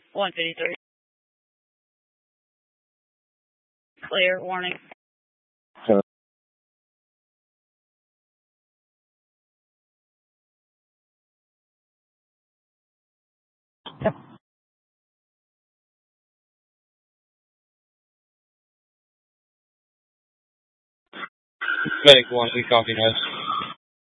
153. Clear, warning. Medic 1, we copy, guys.